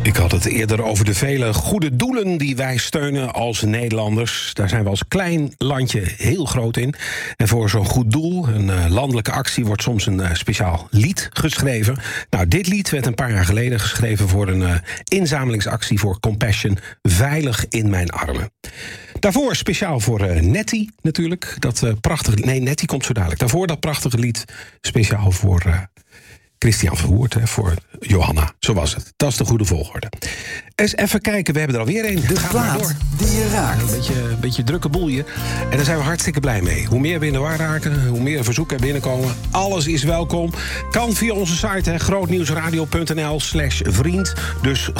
Ik had het eerder over de vele goede doelen die wij steunen als Nederlanders. Daar zijn we als klein landje heel groot in. En voor zo'n goed doel, een landelijke actie, wordt soms een speciaal lied geschreven. Nou, dit lied werd een paar jaar geleden geschreven voor een inzamelingsactie voor Compassion, Veilig in mijn armen. Daarvoor speciaal voor Nettie natuurlijk. Nettie komt zo dadelijk. Daarvoor dat prachtige lied speciaal voor Christian Verwoerd, voor Johanna. Zo was het. Dat is de goede volgorde. Eens even kijken, we hebben er alweer een. De plaat die je raakt. Een beetje drukke boel hier. En daar zijn we hartstikke blij mee. Hoe meer we in de war raken, hoe meer verzoeken er binnenkomen. Alles is welkom. Kan via onze site, grootnieuwsradio.nl/vriend. Dus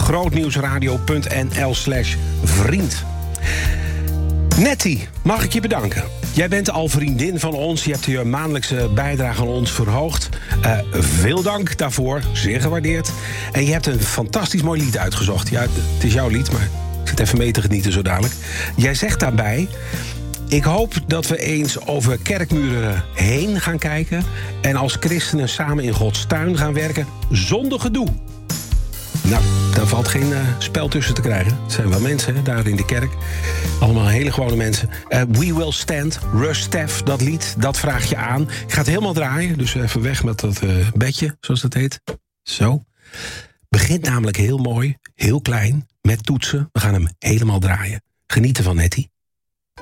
grootnieuwsradio.nl/vriend. Nettie, mag ik je bedanken? Jij bent al vriendin van ons. Je hebt je maandelijkse bijdrage aan ons verhoogd. Veel dank daarvoor. Zeer gewaardeerd. En je hebt een fantastisch mooi lied uitgezocht. Ja, het is jouw lied, maar ik zit even mee te genieten zo dadelijk. Jij zegt daarbij: ik hoop dat we eens over kerkmuren heen gaan kijken en als christenen samen in Gods tuin gaan werken zonder gedoe. Nou, daar valt geen spel tussen te krijgen. Het zijn wel mensen, hè, daar in de kerk. Allemaal hele gewone mensen. We Will Stand, Rush Stef, dat lied, dat vraag je aan. Ik ga het helemaal draaien, dus even weg met dat bedje, zoals dat heet. Zo. Begint namelijk heel mooi, heel klein, met toetsen. We gaan hem helemaal draaien. Genieten van Nettie.